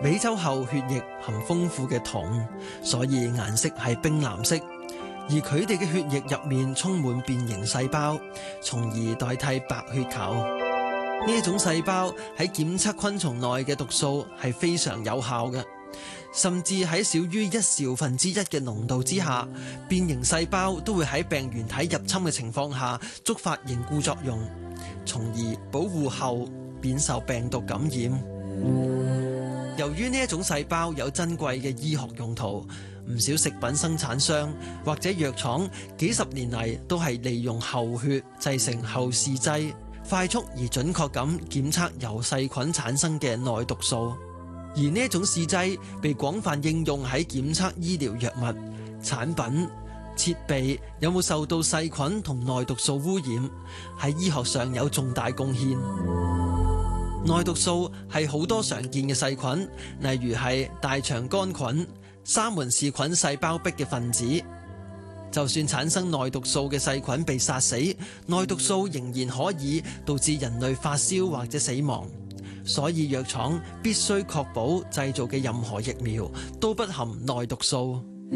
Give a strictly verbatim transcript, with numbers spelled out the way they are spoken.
美洲猴血液含豐富嘅銅，所以顏色係冰藍色，而佢哋嘅血液入面充滿變形細胞，從而代替白血球。呢一種細胞喺檢測昆蟲內嘅毒素係非常有效嘅，甚至喺少於一兆分之一嘅濃度之下，變形細胞都會喺病原體入侵嘅情況下觸發凝固作用，從而保護猴免受病毒感染。由於呢一種細胞有珍貴嘅醫學用途，唔少食品生產商或者藥廠幾十年嚟都係利用猴血製成猴試劑，快速而準確咁檢測由細菌產生嘅內毒素。而呢一種試劑被廣泛應用喺檢測醫療藥物、產品、設備有冇受到細菌同內毒素污染，喺醫學上有重大貢獻。內毒素係好多常見嘅細菌，例如係大腸桿菌、沙門氏菌細胞壁嘅分子。就算產生內毒素嘅細菌被殺死，內毒素仍然可以導致人類發燒或者死亡。所以藥廠必須確保製造嘅任何疫苗都不含內毒素。